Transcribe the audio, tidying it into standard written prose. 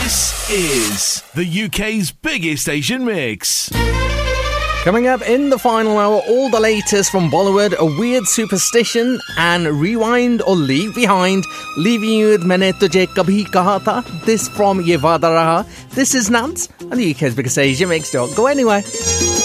This is the UK's biggest Asian mix. Coming up in the final hour, all the latest from Bollywood, a weird superstition, and rewind or leave behind. Leaving you with Maine Tujhe Kabhi Kaha Tha. This from Ye Vada Raha. This is Nance, and the UK's biggest Asian mix. Don't go anywhere.